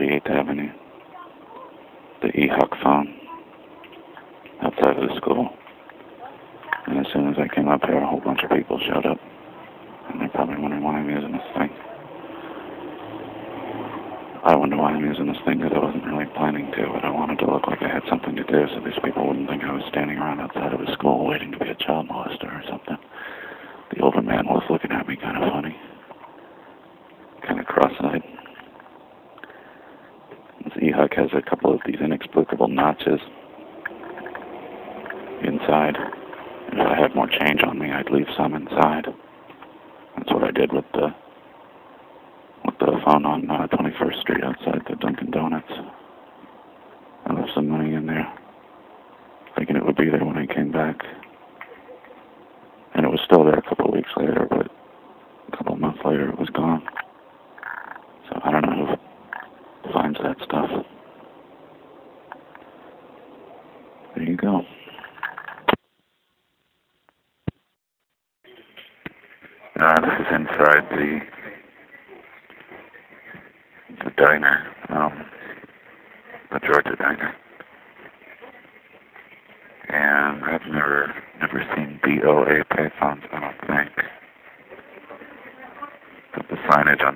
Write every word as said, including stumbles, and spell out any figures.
thirty-eighth Avenue, the E-Hawk phone, outside of the school. And as soon as I came up here, a whole bunch of people showed up. And they're probably wondering why I'm using this thing. I wonder why I'm using this thing, because I wasn't really planning to, but I wanted to look like I had something to do so these people wouldn't think I was standing around outside of a school waiting to be a child molester or something. The older man was looking at me kind of funny, kind of cross-eyed. This E-Hawk has a couple of these inexplicable notches inside. If I had more change on me, I'd leave some inside. That's what I did with the with the phone on uh, twenty-first Street outside the Dunkin' Donuts. I left some money in there, thinking it would be there when I came back. And it was still there a couple of weeks later, but a couple of months later it was gone. So I don't know who finds that stuff. There you go. Uh, this is inside the the diner, um, the Georgia diner. And I've never never seen B O A payphones, I don't think. But the signage on